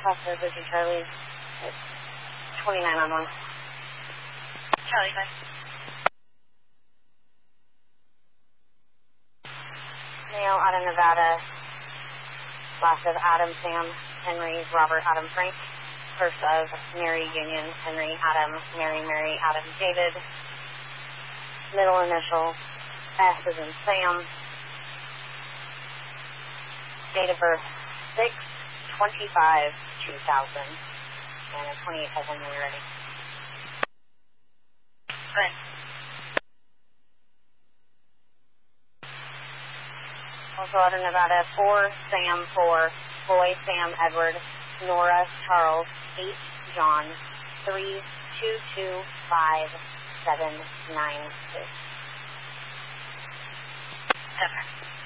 Foster, Bridget Charlie. It's 29 on 1. Charlie, bye. Male out of Nevada. Last of Adam, Sam, Henry, Robert, Adam, Frank. First of Mary, Union, Henry, Adam, Mary, Mary, Adam, David. Middle initial, S as in Sam. Date of birth, 6/25/2000. And a 28 second when you're ready. Good. Also out of Nevada, 4, Sam, 4, Boy, Sam, Edward, Nora, Charles, 8, John, 3/2/2/5/7/9/6. Okay.